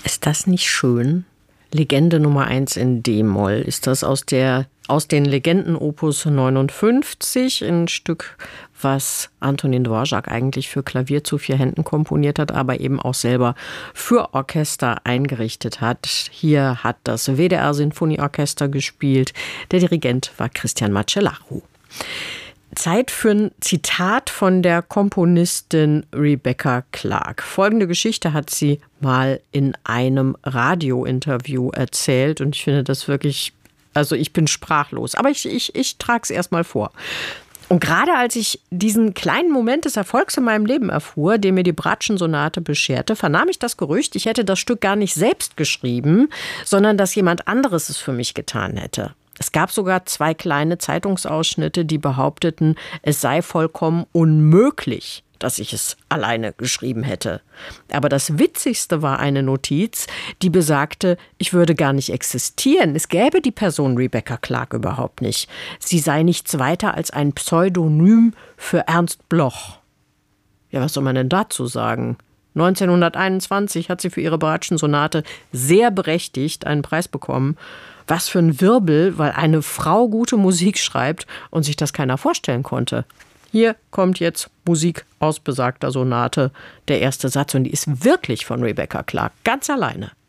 Ist das nicht schön? Legende Nummer 1 in D-Moll. Ist das aus den Legenden Opus 59, ein Stück, was Antonín Dvořák eigentlich für Klavier zu 4 Händen komponiert hat, aber eben auch selber für Orchester eingerichtet hat. Hier hat das WDR Sinfonieorchester gespielt. Der Dirigent war Cristian Marcellahu. Zeit für ein Zitat von der Komponistin Rebecca Clark. Folgende Geschichte hat sie mal in einem Radiointerview erzählt und ich finde das wirklich, also ich bin sprachlos, aber ich trage es erstmal vor. Und gerade als ich diesen kleinen Moment des Erfolgs in meinem Leben erfuhr, den mir die Bratschen-Sonate bescherte, vernahm ich das Gerücht, ich hätte das Stück gar nicht selbst geschrieben, sondern dass jemand anderes es für mich getan hätte. Es gab sogar 2 kleine Zeitungsausschnitte, die behaupteten, es sei vollkommen unmöglich, dass ich es alleine geschrieben hätte. Aber das Witzigste war eine Notiz, die besagte, ich würde gar nicht existieren. Es gäbe die Person Rebecca Clark überhaupt nicht. Sie sei nichts weiter als ein Pseudonym für Ernst Bloch. Ja, was soll man denn dazu sagen? 1921 hat sie für ihre Bratschen-Sonate sehr berechtigt einen Preis bekommen. Was für ein Wirbel, weil eine Frau gute Musik schreibt und sich das keiner vorstellen konnte. Hier kommt jetzt Musik aus besagter Sonate, der erste Satz, und die ist wirklich von Rebecca Clark, ganz alleine.